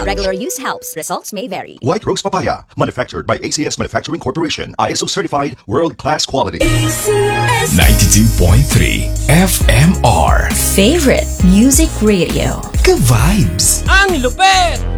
Regular use helps. Results may vary. White Rose Papaya, manufactured by ACS Manufacturing Corporation. ISO certified, world-class quality. 92.3 FMR Favorite Music Radio. Ka-vibes! Ang lupet!